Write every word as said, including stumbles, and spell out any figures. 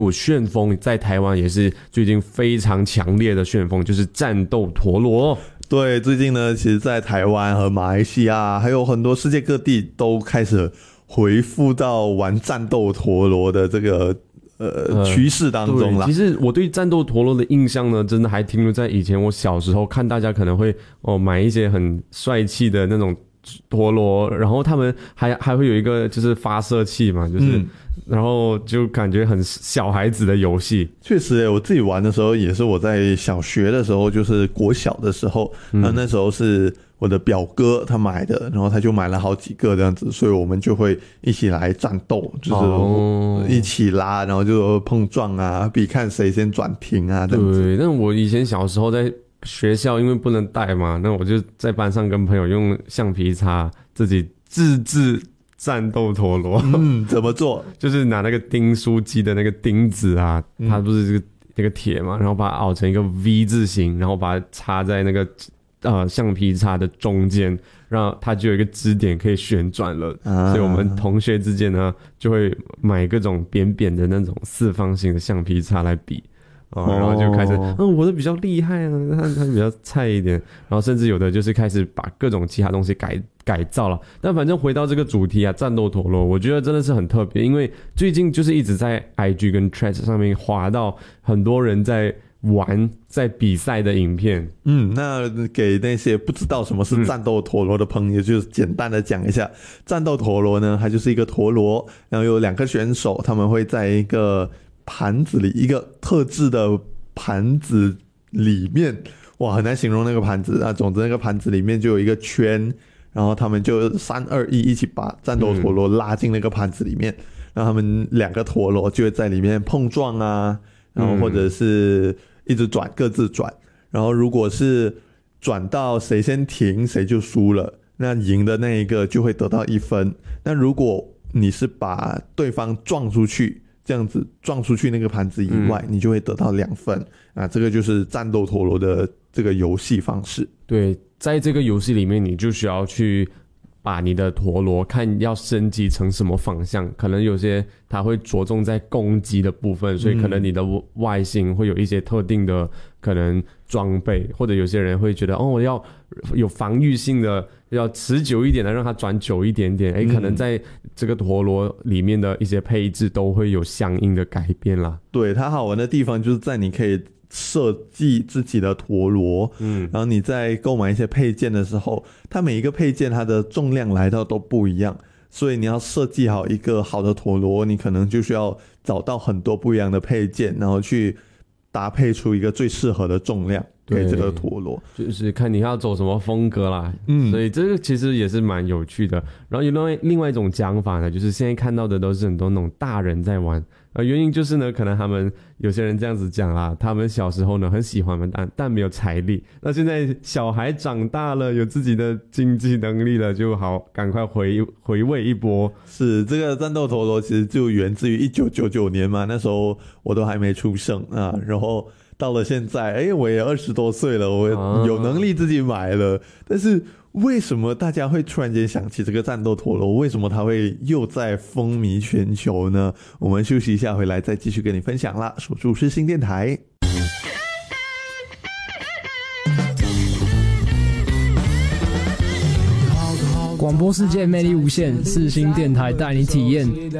股旋风在台湾也是最近非常强烈的旋风，就是战斗陀螺。 对，最近呢，其实在台湾和马来西亚还有很多世界各地都开始回复到玩战斗陀螺的这个呃趋势当中啦。 其实我对战斗陀螺的印象呢，真的还停留在以前我小时候看大家可能会哦买一些很帅气的那种陀螺，然后他们还还会有一个就是发射器嘛，就是、嗯、然后就感觉很小孩子的游戏。 确实耶，我自己玩的时候也是我在小学的时候，就是国小的时候，那、嗯、那时候是我的表哥他买的，然后他就买了好几个这样子，所以我们就会一起来战斗，就是一起拉，然后就碰撞啊，比看谁先转停啊这样子。 对，但我以前小时候在学校因为不能带嘛，那我就在班上跟朋友用橡皮擦自己自制战斗陀螺。 嗯，怎么做？ 就是拿那个订书机的那个钉子啊，它不是这个那个铁嘛，然后把它凹成一个 V 字形，然后把它插在那个呃橡皮擦的中间，让它就有一个支点可以旋转了。啊、所以我们同学之间呢就会买各种扁扁的那种四方形的橡皮擦来比。哦，然后就开始，嗯、哦，我的比较厉害啊，他他比较菜一点，然后甚至有的就是开始把各种其他东西改改造了。但反正回到这个主题啊，战斗陀螺，我觉得真的是很特别，因为最近就是一直在 I G 跟 Threads 上面滑到很多人在玩在比赛的影片。 嗯，那给那些不知道什么是战斗陀螺的朋友，就简单的讲一下，战斗陀螺呢，它就是一个陀螺，然后有两个选手，他们会在一个盘子里，一个特制的盘子里面，哇，很难形容那个盘子啊。总之那个盘子里面就有一个圈，然后他们就三二一一起把战斗陀螺拉进那个盘子里面，嗯、然后他们两个陀螺就会在里面碰撞啊，然后或者是一直转，各自转，然后如果是转到谁先停谁就输了，那赢的那一个就会得到一分。那如果你是把对方撞出去，这样子撞出去那个盘子以外，嗯、你就会得到两分啊！这个就是战斗陀螺的这个游戏方式。 对，在这个游戏里面，你就需要去把你的陀螺看要升级成什么方向，可能有些它会着重在攻击的部分，所以可能你的外形会有一些特定的可能装备，或者有些人会觉得哦，我要有防御性的，要持久一点的，让它转久一点点。诶，可能在这个陀螺里面的一些配置都会有相应的改变啦。 对，它好玩的地方就是在你可以设计自己的陀螺，嗯，然后你在购买一些配件的时候，它每一个配件它的重量来到都不一样，所以你要设计好一个好的陀螺，你可能就需要找到很多不一样的配件，然后去搭配出一个最适合的重量给这个陀螺， 就是看你要走什么风格啦。嗯，所以这个其实也是蛮有趣的。然后有另外另外一种讲法呢，就是现在看到的都是很多那种大人在玩。呃，原因就是呢，可能他们有些人这样子讲啦，他们小时候呢很喜欢嘛，但但没有财力。那现在小孩长大了，有自己的经济能力了，就好赶快回回味一波。 是这个战斗陀螺其实就源自于一九九九年嘛，那时候我都还没出生啊，然后到了现在，哎，我也二十多岁了，我有能力自己买了，啊、但是。为什么大家会突然间想起这个战斗陀螺？为什么它会又在风靡全球呢？我们休息一下，回来再继续跟你分享啦。守住世新电台， 广播世界魅力无限，世新电台带你体验。